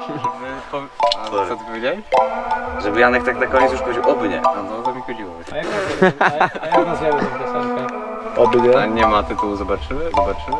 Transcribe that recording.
A co ty powiedziałeś? Żeby Janek tak na koniec już powiedział, oby nie. A no to mi chodziło. A jak nazwiemy tę piosenkę? Oby A nie. nie ma tytułu, zobaczymy? Zobaczymy?